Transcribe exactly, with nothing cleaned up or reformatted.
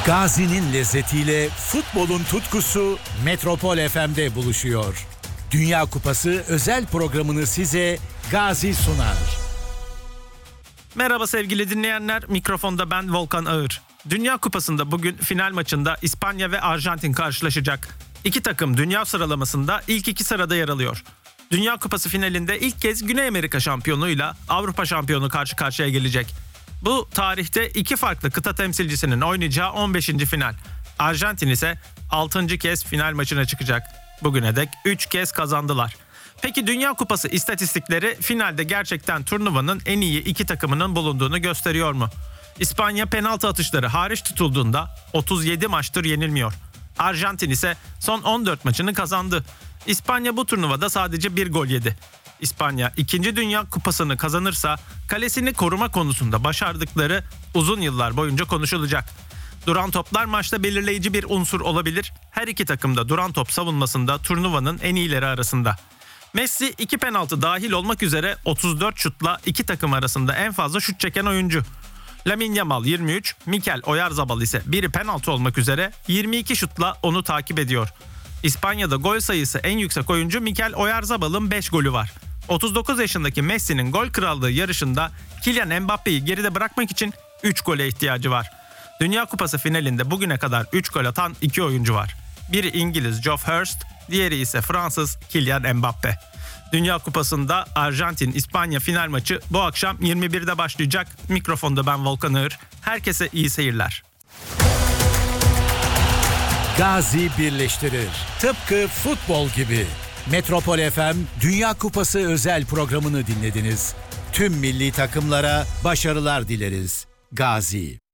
Gazi'nin lezzetiyle futbolun tutkusu Metropol F M'de buluşuyor. Dünya Kupası özel programını size Gazi sunar. Merhaba sevgili dinleyenler, mikrofonda ben Volkan Ağır. Dünya Kupası'nda bugün final maçında İspanya ve Arjantin karşılaşacak. İki takım dünya sıralamasında ilk iki sırada yer alıyor. Dünya Kupası finalinde ilk kez Güney Amerika şampiyonuyla Avrupa şampiyonu karşı karşıya gelecek. Bu tarihte iki farklı kıta temsilcisinin oynayacağı on beşinci final. Arjantin ise altıncı kez final maçına çıkacak. Bugüne dek üç kez kazandılar. Peki Dünya Kupası istatistikleri finalde gerçekten turnuvanın en iyi iki takımının bulunduğunu gösteriyor mu? İspanya penaltı atışları hariç tutulduğunda otuz yedi maçtır yenilmiyor. Arjantin ise son on dört maçını kazandı. İspanya bu turnuvada sadece bir gol yedi. İspanya ikinci Dünya Kupası'nı kazanırsa kalesini koruma konusunda başardıkları uzun yıllar boyunca konuşulacak. Duran toplar maçta belirleyici bir unsur olabilir. Her iki takım da duran top savunmasında turnuvanın en iyileri arasında. Messi iki penaltı dahil olmak üzere otuz dört şutla iki takım arasında en fazla şut çeken oyuncu. Lamine Yamal yirmi üç, Mikel Oyarzabal ise biri penaltı olmak üzere yirmi iki şutla onu takip ediyor. İspanya'da gol sayısı en yüksek oyuncu Mikel Oyarzabal'ın beş golü var. otuz dokuz yaşındaki Messi'nin gol krallığı yarışında Kylian Mbappe'yi geride bırakmak için üç gole ihtiyacı var. Dünya Kupası finalinde bugüne kadar üç gol atan iki oyuncu var. Biri İngiliz Geoff Hurst, diğeri ise Fransız Kylian Mbappe. Dünya Kupası'nda Arjantin-İspanya final maçı bu akşam yirmi birde başlayacak. Mikrofonda ben Volkan Ağır. Herkese iyi seyirler. Gazi birleştirir. Tıpkı futbol gibi. Metropol F M Dünya Kupası özel programını dinlediniz. Tüm milli takımlara başarılar dileriz. Gazi.